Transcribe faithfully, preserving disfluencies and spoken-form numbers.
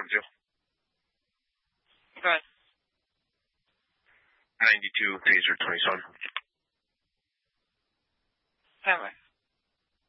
one two. Go ahead. ninety-two, taser twenty-seven. Family.